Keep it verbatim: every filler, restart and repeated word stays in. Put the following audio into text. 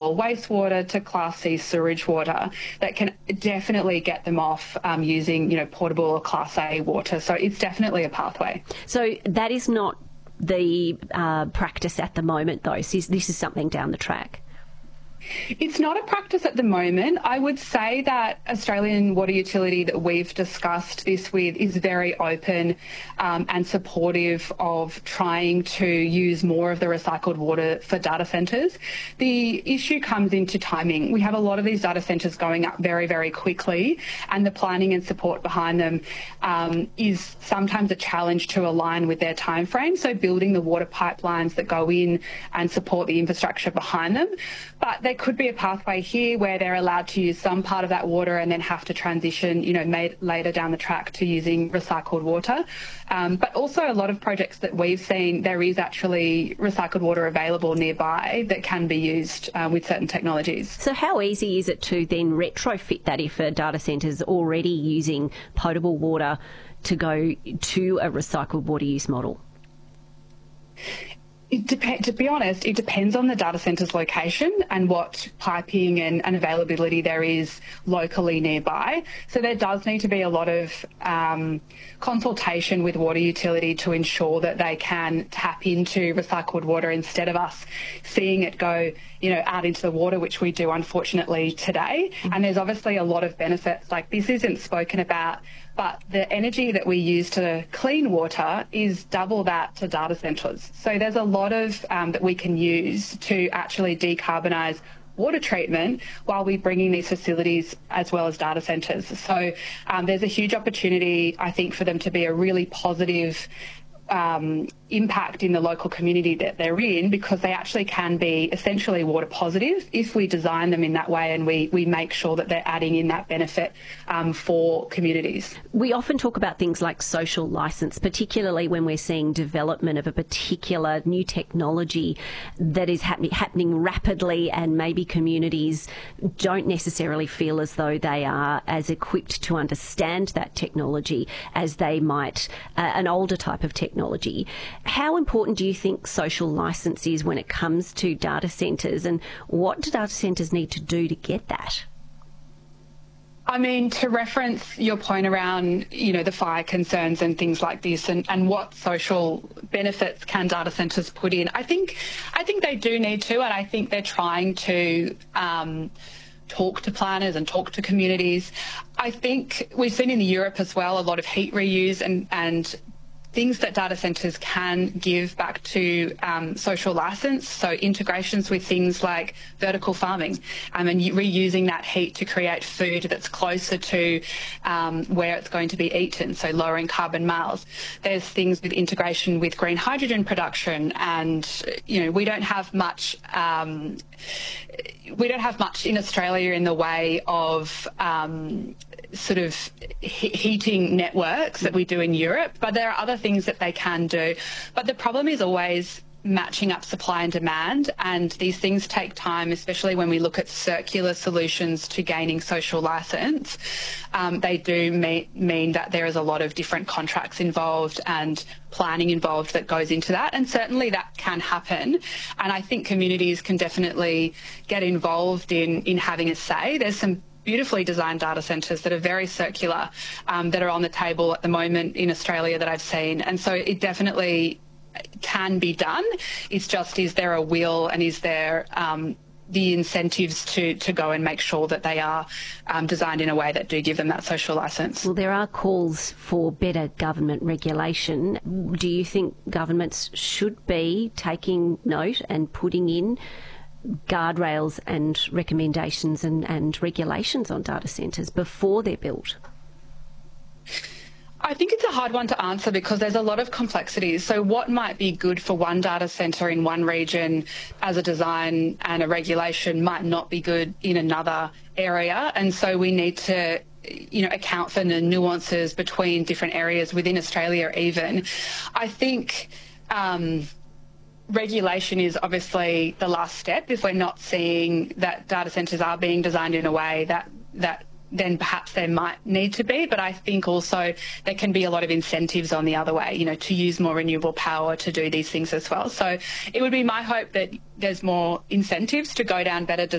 wastewater to Class C sewage water that can definitely get them off um, using, you know, potable or Class A water. So it's definitely a pathway. So that is not the uh, practice at the moment, though. So this is something down the track. It's not a practice at the moment. I would say that Australian Water Utility that we've discussed this with is very open um, and supportive of trying to use more of the recycled water for data centres. The issue comes into timing. We have a lot of these data centres going up very, very quickly, and the planning and support behind them um, is sometimes a challenge to align with their timeframe. So building the water pipelines that go in and support the infrastructure behind them. But there could be a pathway here where they're allowed to use some part of that water and then have to transition, you know, made later down the track to using recycled water. Um, but also a lot of projects that we've seen, there is actually recycled water available nearby that can be used uh, with certain technologies. So how easy is it to then retrofit that if a data centre's already using potable water to go to a recycled water use model? It dep- to be honest, it depends on the data centre's location and what piping and, and availability there is locally nearby. So there does need to be a lot of um, consultation with water utility to ensure that they can tap into recycled water instead of us seeing it go, you know, out into the water, which we do unfortunately today. Mm-hmm. And there's obviously a lot of benefits. Like, this isn't spoken about, but the energy that we use to clean water is double that to data centres. So there's a lot of um, that we can use to actually decarbonise water treatment while we're bringing these facilities as well as data centres. So um, there's a huge opportunity, I think, for them to be a really positive Um, impact in the local community that they're in, because they actually can be essentially water positive if we design them in that way and we, we make sure that they're adding in that benefit um, for communities. We often talk about things like social licence, particularly when we're seeing development of a particular new technology that is hap- happening rapidly, and maybe communities don't necessarily feel as though they are as equipped to understand that technology as they might uh, an older type of technology. Technology. How important do you think social licence is when it comes to data centres, and what do data centres need to do to get that? I mean, to reference your point around, you know, the fire concerns and things like this, and, and what social benefits can data centres put in, I think, I think they do need to, and I think they're trying to um, talk to planners and talk to communities. I think we've seen in Europe as well a lot of heat reuse and and things that data centres can give back to um, social licence, so integrations with things like vertical farming um, and reusing that heat to create food that's closer to um, where it's going to be eaten, so lowering carbon miles. There's things with integration with green hydrogen production, and you know we don't have much. Um, we don't have much in Australia in the way of um, sort of he- heating networks that we do in Europe, but there are other things that they can do. But the problem is always matching up supply and demand, and these things take time, especially when we look at circular solutions to gaining social licence. Um, they do mean, mean that there is a lot of different contracts involved and planning involved that goes into that, and certainly that can happen. And I think communities can definitely get involved in, in having a say. There's some beautifully designed data centres that are very circular um, that are on the table at the moment in Australia that I've seen, and so it definitely can be done. It's just, is there a will, and is there um, the incentives to, to go and make sure that they are um, designed in a way that do give them that social licence? Well, there are calls for better government regulation. Do you think governments should be taking note and putting in guardrails and recommendations and, and regulations on data centres before they're built? I think it's a hard one to answer because there's a lot of complexities. So what might be good for one data centre in one region as a design and a regulation might not be good in another area. And so we need to, you know, account for the nuances between different areas within Australia even. I think um, regulation is obviously the last step if we're not seeing that data centres are being designed in a way that that then perhaps there might need to be. But I think also there can be a lot of incentives on the other way, you know, to use more renewable power to do these things as well. So it would be my hope that there's more incentives to go down better